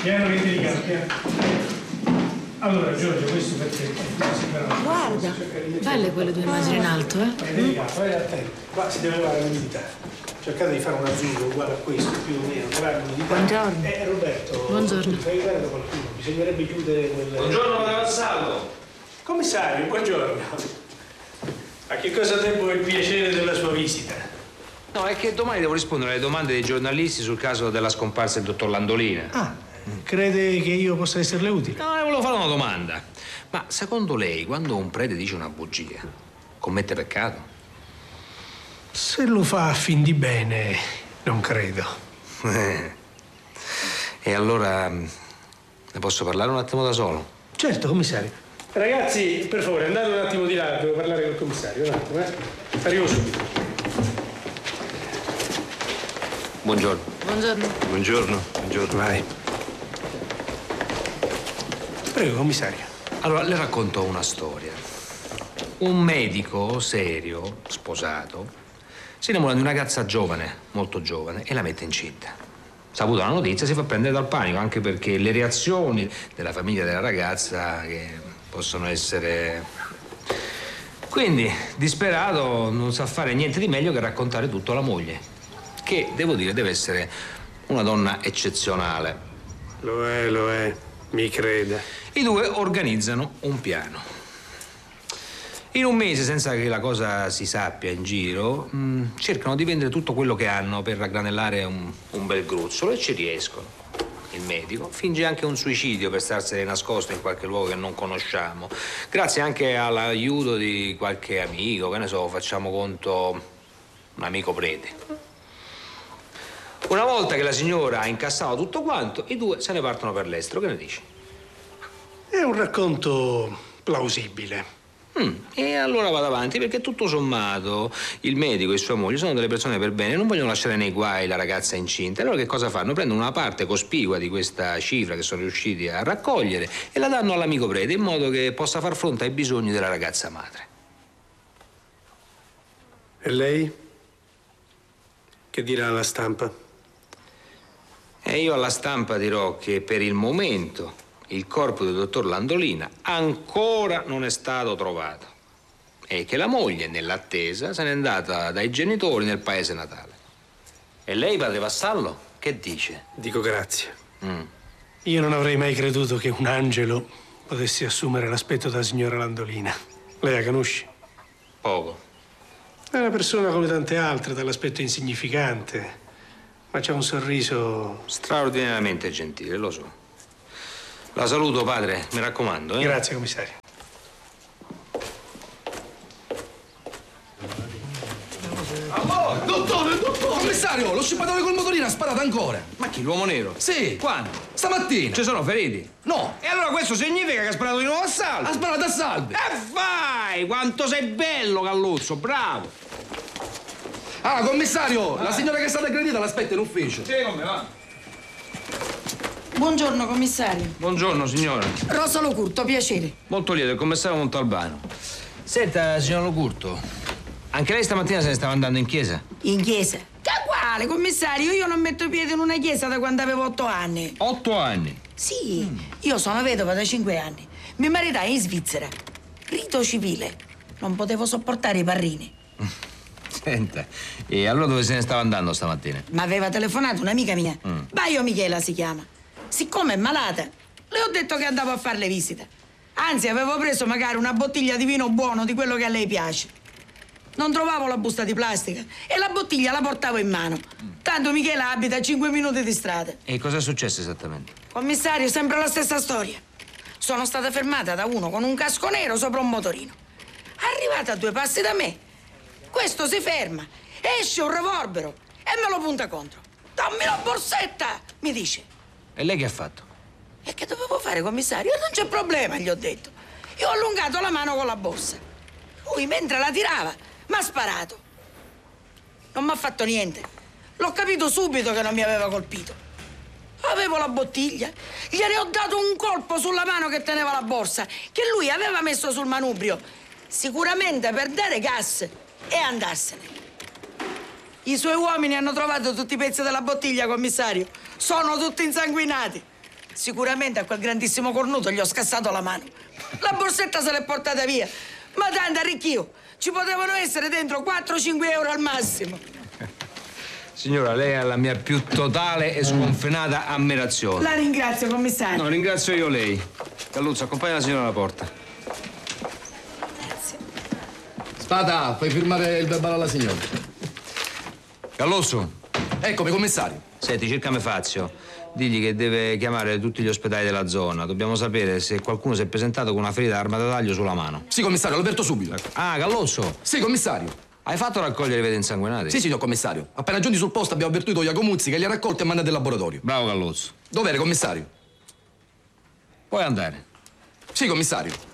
Piano che ti richiamo, piano. Allora, Giorgio, questo per te. Guarda, belle quelle 2 metri in alto, eh? Vai delicato, vai attento. Qua si deve levare l'umidità. Cercate di fare un azzurro uguale a questo, più o meno, levare l'umidità. Buongiorno. Roberto. Buongiorno. Fai aiutare da qualcuno, bisognerebbe chiudere quel... Buongiorno, Vassallo. Commissario, buongiorno. A che cosa debbo il piacere della sua visita? No, è che domani devo rispondere alle domande dei giornalisti sul caso della scomparsa del dottor Landolina. Ah, crede che io possa esserle utile? No, le volevo fare una domanda. Ma secondo lei, quando un prete dice una bugia, commette peccato? Se lo fa a fin di bene, non credo. E allora ne posso parlare un attimo da solo? Certo, commissario. Ragazzi, per favore, andate un attimo di là, devo parlare col commissario. Un attimo, Arrivo subito. Buongiorno. Buongiorno. Buongiorno. Buongiorno. Vai. Prego, commissario. Allora, le racconto una storia. Un medico serio, sposato, si innamora di una ragazza giovane, molto giovane, e la mette incinta. Saputa la notizia, si fa prendere dal panico, anche perché le reazioni della famiglia della ragazza che possono essere... Quindi, disperato, non sa fare niente di meglio che raccontare tutto alla moglie, che, devo dire, deve essere una donna eccezionale. Lo è, mi creda. I due organizzano un piano. In un mese, senza che la cosa si sappia in giro, cercano di vendere tutto quello che hanno per raggranellare un bel gruzzolo e ci riescono. Il medico finge anche un suicidio per starsene nascosto in qualche luogo che non conosciamo, grazie anche all'aiuto di qualche amico, che ne so, facciamo conto un amico prete. Una volta che la signora ha incassato tutto quanto, i due se ne partono per l'estero. Che ne dici? È un racconto plausibile. E allora vado avanti, perché tutto sommato il medico e sua moglie sono delle persone per bene, non vogliono lasciare nei guai la ragazza incinta. Allora che cosa fanno? Prendono una parte cospicua di questa cifra che sono riusciti a raccogliere e la danno all'amico prete, in modo che possa far fronte ai bisogni della ragazza madre. E lei? Che dirà alla stampa? E io alla stampa dirò che per il momento il corpo del dottor Landolina ancora non è stato trovato e che la moglie, nell'attesa, se n'è andata dai genitori nel paese natale. E lei, padre Vassallo, che dice? Dico grazie. Io non avrei mai creduto che un angelo potesse assumere l'aspetto della signora Landolina. Lei la conosci? Poco. È una persona come tante altre, dall'aspetto insignificante, ma c'ha un sorriso... Straordinariamente gentile, lo so. La saluto, padre, mi raccomando. Grazie, commissario. Allora, dottore! Commissario, lo scippatore col motorino ha sparato ancora. Ma chi, l'uomo nero? Sì. Quando? Stamattina. Ci sono feriti? No, E allora questo significa che ha sparato di nuovo a salvo? ha sparato a salve. E vai! Quanto sei bello, Galluzzo, bravo! Ah, commissario, la signora che è stata aggredita l'aspetta in ufficio. Sì, come va? Buongiorno, commissario. Buongiorno, signora. Rosa Locurto, piacere. Molto lieto, il commissario Montalbano. Senta, signor Locurto, anche lei stamattina se ne stava andando in chiesa? In chiesa? Che quale, commissario? Io non metto piede in una chiesa da quando avevo 8 anni. 8 anni. Sì, io sono vedova da 5 anni. Mi maritai in Svizzera. Rito civile. Non potevo sopportare i parrini. Senta, e allora dove se ne stava andando stamattina? Mi aveva telefonato un'amica mia. Baio Michela si chiama. Siccome è malata, le ho detto che andavo a fare le visite. Anzi, avevo preso magari una bottiglia di vino buono, di quello che a lei piace. Non trovavo la busta di plastica e la bottiglia la portavo in mano. Tanto Michela abita a 5 minuti di strada. E cosa è successo esattamente? Commissario, sempre la stessa storia. Sono stata fermata da uno con un casco nero sopra un motorino. Arrivata a 2 passi da me, questo si ferma, esce un revolvero e me lo punta contro. Dammi la borsetta, mi dice. E lei che ha fatto? E che dovevo fare, commissario? Non c'è problema, gli ho detto. Io ho allungato la mano con la borsa. Lui, mentre la tirava, mi ha sparato. Non mi ha fatto niente. L'ho capito subito che non mi aveva colpito. Avevo la bottiglia, gliene ho dato un colpo sulla mano che teneva la borsa, che lui aveva messo sul manubrio, sicuramente per dare gas e andarsene. I suoi uomini hanno trovato tutti i pezzi della bottiglia, commissario. Sono tutti insanguinati. Sicuramente a quel grandissimo cornuto gli ho scassato la mano. La borsetta se l'è portata via. Ma tanto arricchio. Ci potevano essere dentro 4-5 euro al massimo. Signora, lei ha la mia più totale e sconfinata ammirazione. La ringrazio, commissario. No, ringrazio io lei. Galluzzo, accompagna la signora alla porta. Grazie. Spada, fai firmare il verbale alla signora. Galluzzo. Eccomi, commissario. Senti, cercami Fazio. Digli che deve chiamare tutti gli ospedali della zona. Dobbiamo sapere se qualcuno si è presentato con una ferita d'arma da taglio sulla mano. Sì, commissario, lo avverto subito. Ah, Galluzzo. Sì, commissario. Hai fatto raccogliere i veti insanguinati? Sì, signor commissario. Appena giunti sul posto abbiamo avvertito Iacomuzzi che li ha raccolti e mandati in laboratorio. Bravo, Galluzzo. Dov'era, commissario? Puoi andare. Sì, commissario.